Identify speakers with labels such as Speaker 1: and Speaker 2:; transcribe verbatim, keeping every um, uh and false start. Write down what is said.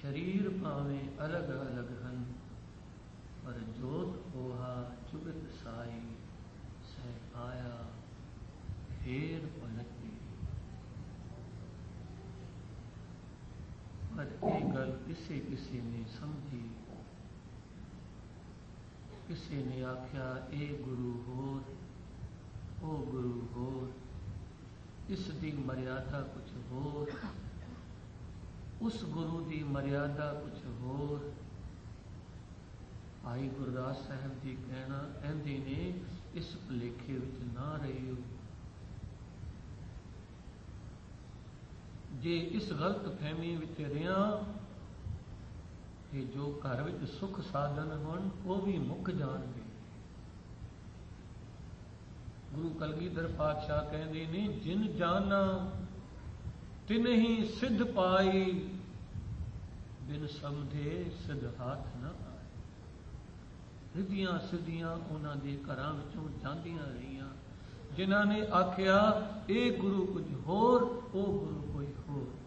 Speaker 1: शरीर भावें अलग अलग हन, पर जोत ओहा चुगत साई, सह आया फेर पलटी। पर यह गल किसी किसी ने समझी। किसी ने आख्या ए गुरु होर, ओ गुरु होर, इस दी मर्यादा कुछ होर, उस गुरु दी मर्यादा कुछ होर। भाई गुरदास साहब जी कहना कहते ने, इस भुलेखे विच ना रहियो। जे इस गलत फहमी विच रिया कि जो घर विच सुख साधन होण वो भी मुक जाणगे। गुरु कलगीधर पातशाह कहते ने, जिन जाना तिन ही सिद्ध पाई, बिन समझे सिद्ध हाथ न आए। रिधियां सिद्धियां उन्हां दे घरां विचों जांदियां रहियां। जिन्हां ने आख्या ए गुरु कुछ होर, ओ गुरु कोई होर।